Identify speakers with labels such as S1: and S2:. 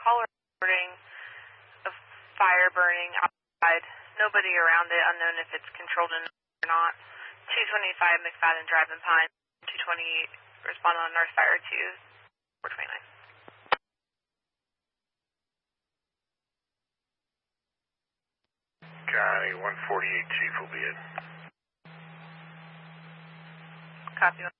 S1: Caller reporting a fire burning outside. Nobody around it, unknown if it's controlled or not. 225 McFadden Drive in Pine. 228, respond on North Fire 2, 429.
S2: County 148 Chief will be in.
S1: Copy.